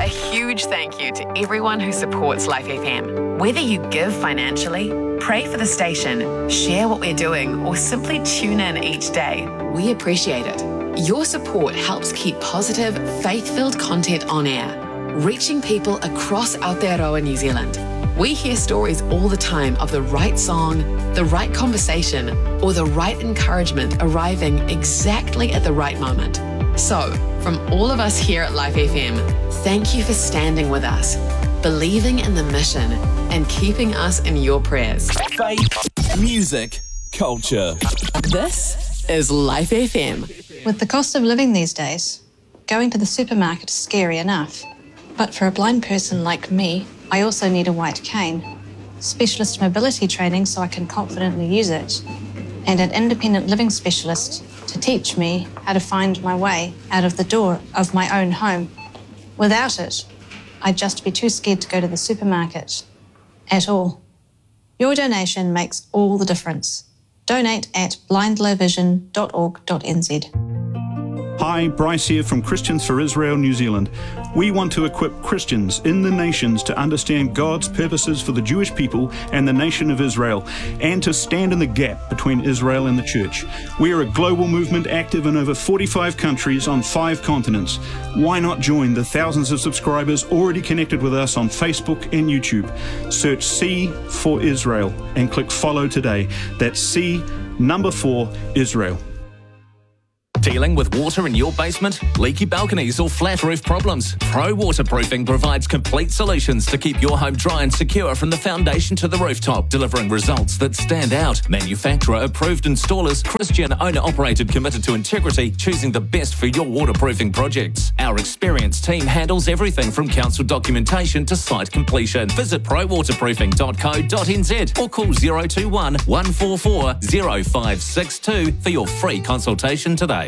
A huge thank you to everyone who supports Life FM. Whether you give financially, pray for the station, share what we're doing, or simply tune in each day, we appreciate it. Your support helps keep positive, faith-filled content on air, reaching people across Aotearoa, New Zealand. We hear stories all the time of the right song, the right conversation, or the right encouragement arriving exactly at the right moment. So, from all of us here at Life FM, thank you for standing with us, believing in the mission, and keeping us in your prayers. Faith, music, culture. This is Life FM. With the cost of living these days, going to the supermarket is scary enough. But for a blind person like me, I also need a white cane, specialist mobility training so I can confidently use it, and an independent living specialist to teach me how to find my way out of the door of my own home. Without it, I'd just be too scared to go to the supermarket at all. Your donation makes all the difference. Donate at blindlowvision.org.nz. Hi, Bryce here from Christians for Israel, New Zealand. We want to equip Christians in the nations to understand God's purposes for the Jewish people and the nation of Israel, and to stand in the gap between Israel and the church. We are a global movement active in over 45 countries on 5 continents. Why not join the thousands of subscribers already connected with us on Facebook and YouTube? Search C for Israel and click follow today. That's C4 Israel. Dealing with water in your basement, leaky balconies or flat roof problems? Pro Waterproofing provides complete solutions to keep your home dry and secure from the foundation to the rooftop, delivering results that stand out. Manufacturer approved installers, Christian owner operated, committed to integrity, choosing the best for your waterproofing projects. Our experienced team handles everything from council documentation to site completion. Visit prowaterproofing.co.nz or call 021 144 0562 for your free consultation today.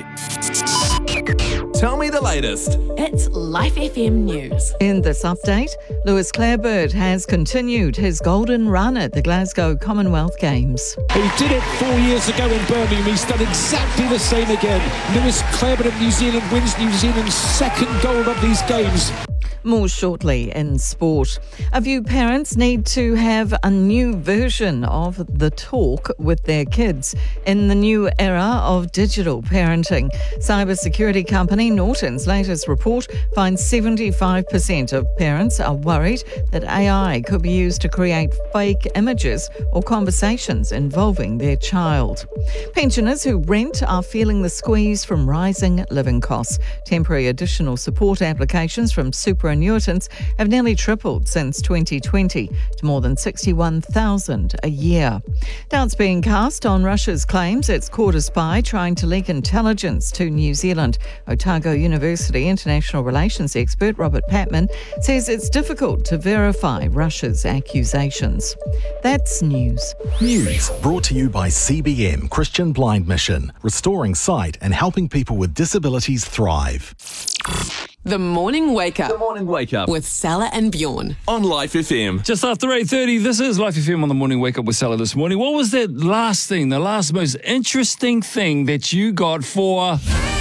Tell me the latest. It's Life FM News. In this update, Lewis Clarebird has continued his golden run at the Glasgow Commonwealth Games. He did it 4 years ago in Birmingham. He's done exactly the same again. Lewis Clarebird of New Zealand wins New Zealand's second gold of these games. More shortly in sport. A few parents need to have a new version of the talk with their kids in the new era of digital parenting. Cybersecurity company Norton's latest report finds 75% of parents are worried that AI could be used to create fake images or conversations involving their child. Pensioners who rent are feeling the squeeze from rising living costs. Temporary additional support applications from superannuitants have nearly tripled since 2020 to more than 61,000 a year. Doubts being cast on Russia's claims it's caught a spy trying to leak intelligence to New Zealand. Otago University international relations expert Robert Patman says it's difficult to verify Russia's accusations. That's news. News brought to you by CBM Christian Blind Mission, restoring sight and helping people with disabilities thrive. The Morning Wake Up. The Morning Wake Up With Salah and Bjorn. on Life FM. Just after 8:30, this is Life FM on the Morning Wake Up with Salah this morning. What was that last thing, the last most interesting thing that you got for...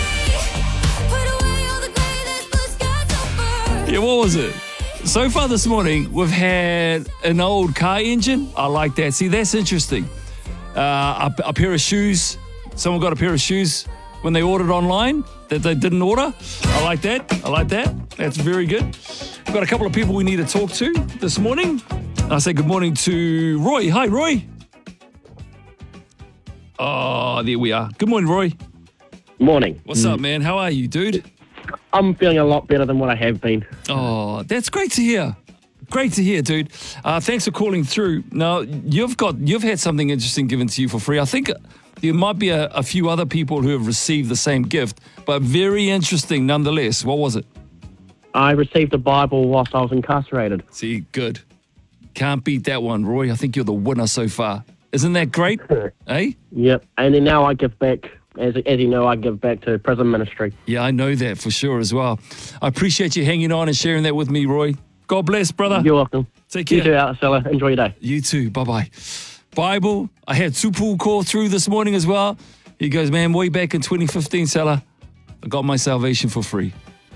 Yeah, what was it? So far this morning, we've had an old car engine. I like that. See, that's interesting. A pair of shoes. Someone got a pair of shoes when they ordered online that they didn't order. I like that. That's very good. We've got a couple of people we need to talk to this morning. I say good morning to Roy. Hi, Roy. Oh, there we are. Good morning, Roy. Morning. What's up, man? How are you, dude? I'm feeling a lot better than what I have been. Oh, that's great to hear. Great to hear, dude. Thanks for calling through. Now, you've had something interesting given to you for free. I think there might be a few other people who have received the same gift, but very interesting nonetheless. What was it? I received a Bible whilst I was incarcerated. See, good. Can't beat that one, Roy. I think you're the winner so far. Isn't that great? Eh? Yep. And then now I give back, as you know, I give back to prison ministry. Yeah, I know that for sure as well. I appreciate you hanging on and sharing that with me, Roy. God bless, brother. You're welcome. Take care. You too, Alasela. Enjoy your day. You too. Bye-bye. Bible. I had Tupu call through this morning as well. He goes, man, way back in 2015, Salah, I got my salvation for free.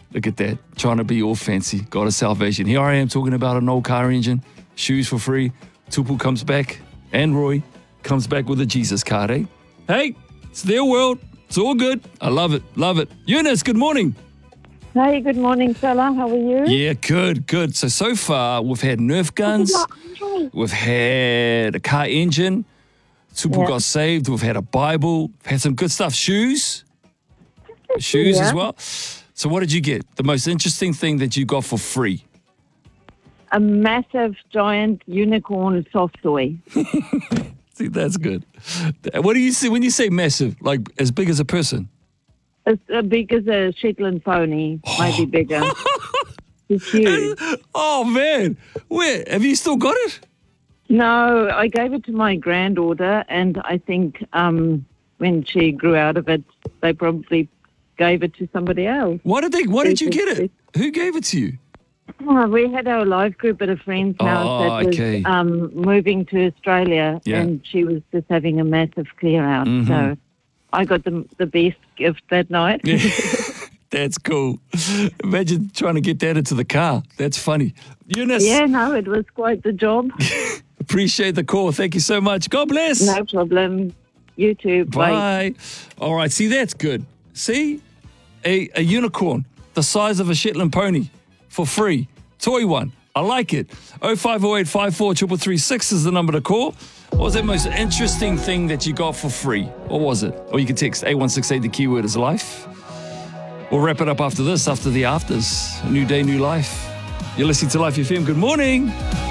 Look at that. Trying to be all fancy. God of salvation. Here I am talking about an old car engine. Shoes for free. Tupu comes back. And Roy comes back with a Jesus card, eh? Hey, it's their world. It's all good. I love it. Love it. Eunice, good morning. Hey, good morning, fella. How are you? Yeah, good. So far, we've had Nerf guns. We've had a car engine. Tupu got saved. We've had a Bible. We've had some good stuff. Shoes as well. So what did you get? The most interesting thing that you got for free? A massive, giant unicorn soft toy. See, that's good. What do you see when you say massive? Like as big as a person? As big as a Shetland pony, maybe bigger. It's huge. Oh, man. Where? Have you still got it? No, I gave it to my granddaughter, and I think when she grew out of it, they probably gave it to somebody else. Why did you get it? Who gave it to you? Oh, we had our life group at a friend's house that was moving to Australia, and she was just having a massive clear out. Mm-hmm. So I got the best gift that night. That's cool. Imagine trying to get that into the car. That's funny. Eunice. Yeah, no, it was quite the job. Appreciate the call. Thank you so much. God bless. No problem. You too. Bye. All right. See, that's good. See? A unicorn the size of a Shetland pony for free. Toy one. I like it. 0508 54 336 is the number to call. What was that most interesting thing that you got for free? What was it? Or you can text 8168. The keyword is life. We'll wrap it up after this, after the afters. A new day, new life. You're listening to Life FM. Good morning.